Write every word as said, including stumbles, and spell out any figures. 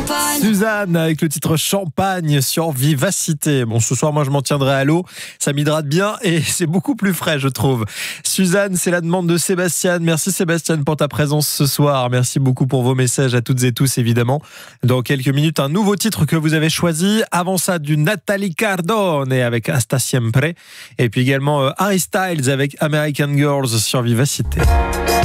champagne. Suzanne avec le titre Champagne sur Vivacité. Bon, ce soir, moi, je m'en tiendrai à l'eau. Ça m'hydrate bien et c'est beaucoup plus frais, je trouve. Suzanne, c'est la demande de Sébastien. Merci Sébastien pour ta présence ce soir. Merci beaucoup pour vos messages à toutes et tous, évidemment. Dans quelques minutes, un nouveau titre que vous avez choisi. Avant ça, du Nathalie Cardone avec Hasta Siempre. Et puis également euh, Harry Styles avec American Girls sur Vivacité.